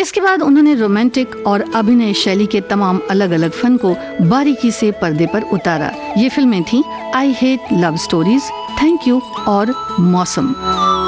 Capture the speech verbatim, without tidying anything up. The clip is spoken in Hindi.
इसके बाद उन्होंने रोमांटिक और अभिनय शैली के तमाम अलग अलग फन को बारीकी से पर्दे पर उतारा। ये फिल्में थी I hate love stories, thank you और मौसम।